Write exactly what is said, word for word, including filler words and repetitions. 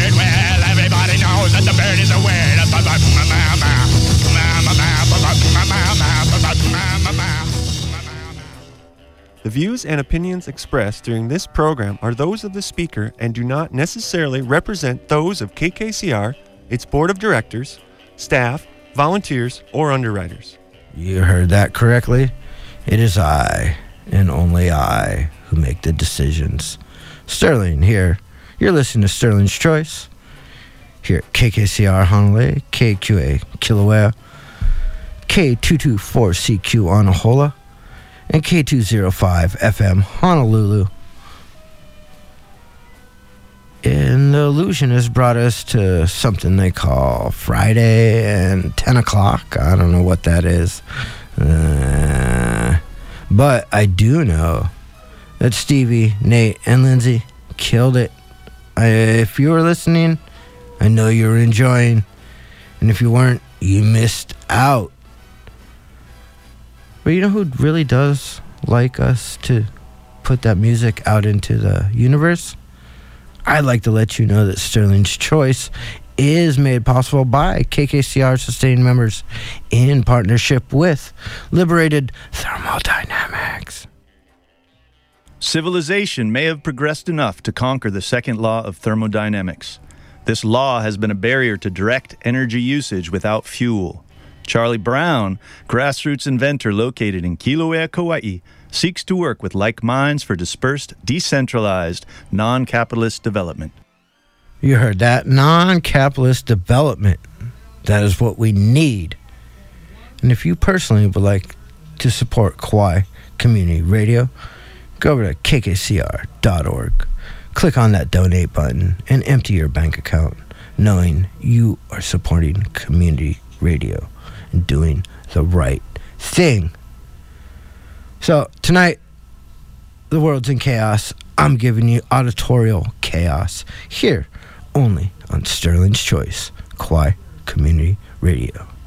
bird. Well, everybody knows that the bird is a word. The views and opinions expressed during this program are those of the speaker and do not necessarily represent those of K K C R, its board of directors, staff, volunteers, or underwriters. You heard that correctly. It is I, and only I, who make the decisions. Sterling here. You're listening to Sterling's Choice here at K K C R Honolulu, K Q A Kilauea, K two twenty-four C Q Anahola, and K two oh five F M Honolulu. And the illusion has brought us to something they call Friday and ten o'clock. I don't know what that is. Uh, but I do know that Stevie, Nate, and Lindsay killed it. I, if you were listening, I know you were enjoying. And if you weren't, you missed out. But you know who really does like us to put that music out into the universe? I'd like to let you know that Sterling's Choice is made possible by K K C R Sustained members in partnership with Liberated Thermodynamics. Civilization may have progressed enough to conquer the second law of thermodynamics. This law has been a barrier to direct energy usage without fuel. Charlie Brown, grassroots inventor located in Kilauea, Kauai, seeks to work with like minds for dispersed, decentralized, non-capitalist development. You heard that. Non-capitalist development. That is what we need. And if you personally would like to support Kauai Community Radio, go over to K K C R dot org. Click on that donate button and empty your bank account, knowing you are supporting community radio and doing the right thing. So tonight, the world's in chaos. I'm giving you auditorial chaos here only on Sterling's Choice, Kauai Community Radio.